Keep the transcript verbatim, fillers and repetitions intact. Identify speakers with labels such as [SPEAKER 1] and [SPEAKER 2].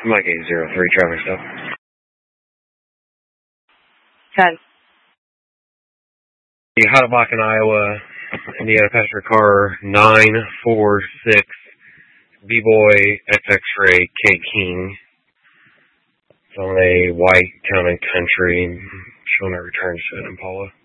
[SPEAKER 1] Mike eight zero three, traffic stop.
[SPEAKER 2] ten.
[SPEAKER 1] The Hottabacan, Iowa, Indiana passenger car nine four six, B-Boy X X-Ray K King. It's on a white town and country, showing a return to Impala.